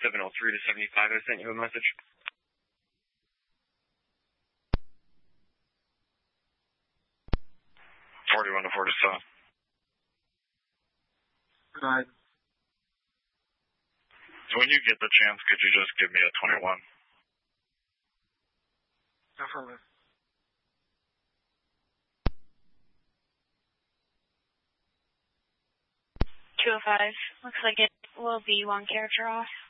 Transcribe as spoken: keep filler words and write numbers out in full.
seven oh three to seventy-five, I sent you a message. forty-one to forty-seven. Right. When you get the chance, could you just give me a twenty-one? Affirmative. two oh five. Looks like it will be one character off.